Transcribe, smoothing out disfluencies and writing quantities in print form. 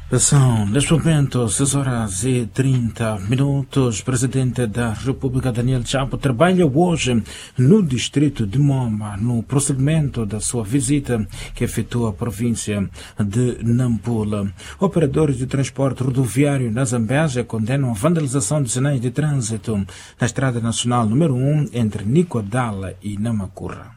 São, neste momento, 6h30. Presidente da República, Daniel Chapo, trabalha hoje no distrito de Momba, no prosseguimento da sua visita que efetua a província de Nampula. Operadores de transporte rodoviário na Zambésia condenam a vandalização de sinais de trânsito na Estrada Nacional número 1 entre Nicodala e Namacurra.